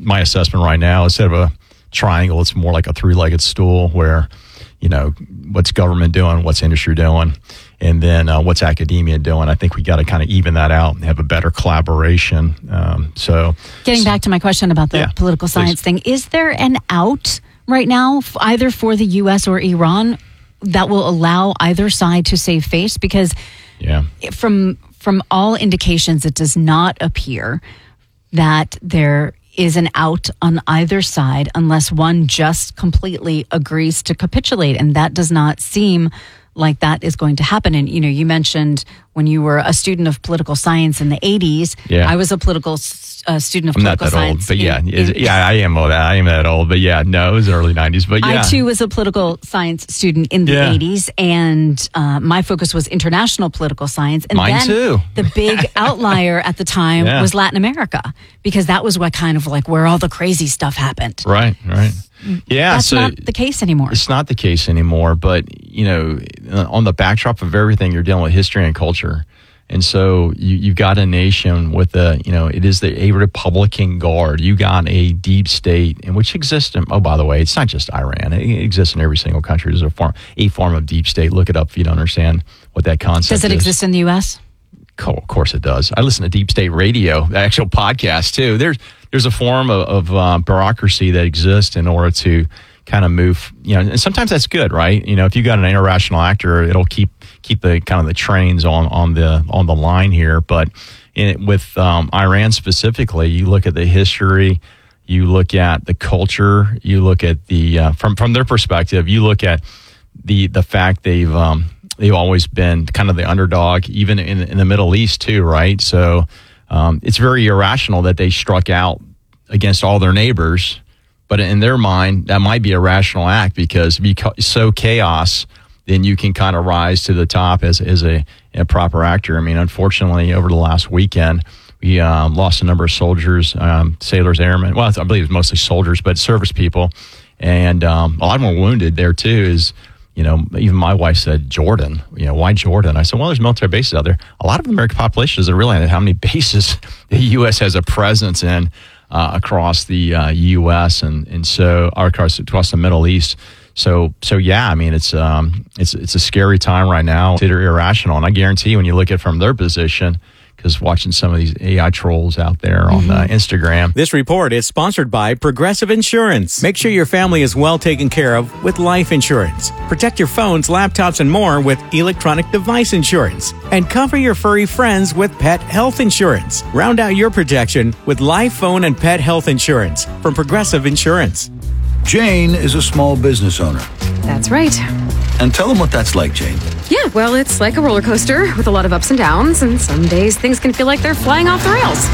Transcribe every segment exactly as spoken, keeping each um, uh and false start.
my assessment right now, instead of a triangle, it's more like a three-legged stool where, you know, what's government doing, what's industry doing, and then uh, what's academia doing. I think we got to kind of even that out and have a better collaboration. Um, so, getting back to my question about the yeah, political science please. thing, is there an out right now, f- either for the U S or Iran, that will allow either side to save face? Because yeah. from from all indications, it does not appear that there is an out on either side unless one just completely agrees to capitulate. And that does not seem like that is going to happen. And, you know, you mentioned when you were a student of political science in the eighties, yeah. I was a political uh, student of I'm political not that science. old, but yeah, in, is, in, yeah, I am old. I am that old, but yeah, no, it was the early nineties, but yeah. I too was a political science student in the Yeah. eighties, and uh, my focus was international political science. And Mine then too. the big outlier at the time Yeah. was Latin America, because that was what kind of like where all the crazy stuff happened. Right, right. Yeah, That's so not the case anymore. it's not the case anymore, but, you know, on the backdrop of everything, you're dealing with history and culture. And so you, you've got a nation with a, you know, it is the, a Republican Guard. You got a deep state, and which exists in, oh, by the way, it's not just Iran. It exists in every single country. There's a form, a form of deep state. Look it up if you don't understand what that concept is. Does it exist in the U S? Of course it does. I listen to Deep State Radio, the actual podcast too. There's there's a form of, of uh, bureaucracy that exists in order to kind of move, you know, and sometimes that's good, right? You know, if you got an irrational actor, it'll keep keep the kind of the trains on, on the on the line here. But in it, with um, Iran specifically, you look at the history, you look at the culture, you look at the uh, from from their perspective, you look at the the fact they've um, they've always been kind of the underdog, even in in the Middle East too, right? So um, it's very irrational that they struck out against all their neighbors. But in their mind, that might be a rational act, because if you sow chaos, then you can kind of rise to the top as as a, a proper actor. I mean, unfortunately, over the last weekend, we um, lost a number of soldiers, um, sailors, airmen. Well, I believe it was mostly soldiers, but service people. And um, a lot of them were wounded there, too, is, you know, even my wife said, Jordan, you know, why Jordan? I said, well, there's military bases out there. A lot of the American population doesn't realize how many bases the U S has a presence in uh, across the uh, U S and, and so, or across, across the Middle East. So, so yeah, I mean, it's um, it's it's a scary time right now. They're irrational, and I guarantee when you look at it from their position, because watching some of these A I trolls out there on uh, Instagram. This report is sponsored by Progressive Insurance. Make sure your family is well taken care of with life insurance. Protect your phones, laptops, and more with electronic device insurance. And cover your furry friends with pet health insurance. Round out your protection with life, phone, and pet health insurance from Progressive Insurance. Jane is a small business owner. That's right. And tell them what that's like, Jane. Yeah, well, it's like a roller coaster with a lot of ups and downs, and some days things can feel like they're flying off the rails.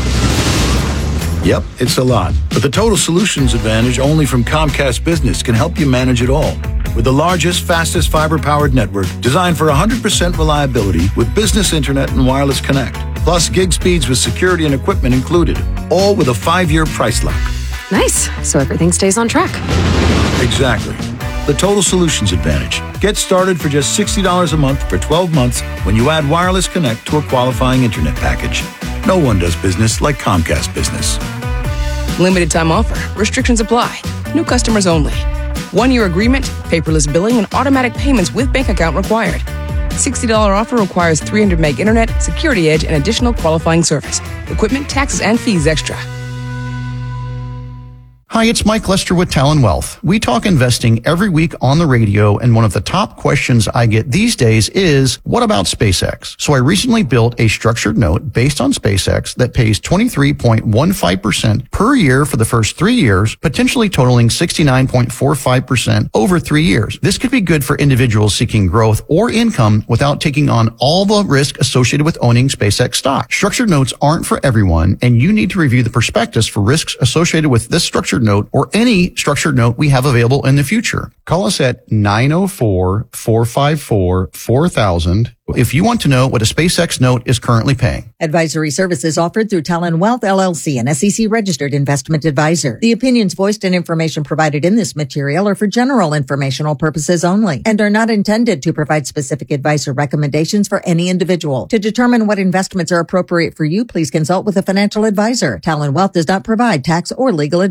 Yep, it's a lot. But the Total Solutions Advantage only from Comcast Business can help you manage it all. With the largest, fastest fiber-powered network designed for one hundred percent reliability with business internet and wireless connect. Plus gig speeds with security and equipment included. All with a five-year price lock. Nice. So everything stays on track. Exactly. The Total Solutions Advantage. Get started for just sixty dollars a month for twelve months when you add Wireless Connect to a qualifying internet package. No one does business like Comcast Business. Limited time offer. Restrictions apply. New customers only. One-year agreement, paperless billing, and automatic payments with bank account required. sixty dollars offer requires three hundred meg internet, security edge, and additional qualifying service. Equipment, taxes, and fees extra. Hi, it's Mike Lester with Talon Wealth. We talk investing every week on the radio, and one of the top questions I get these days is, what about SpaceX? So I recently built a structured note based on SpaceX that pays twenty-three point one five percent per year for the first three years, potentially totaling sixty-nine point four five percent over three years. This could be good for individuals seeking growth or income without taking on all the risk associated with owning SpaceX stock. Structured notes aren't for everyone, and you need to review the prospectus for risks associated with this structured note or any structured note we have available in the future. Call us at nine oh four, four five four, four thousand if you want to know what a SpaceX note is currently paying. Advisory services offered through Talon Wealth, L L C, an S E C registered investment advisor. The opinions voiced and information provided in this material are for general informational purposes only and are not intended to provide specific advice or recommendations for any individual. To determine what investments are appropriate for you, please consult with a financial advisor. Talon Wealth does not provide tax or legal advice.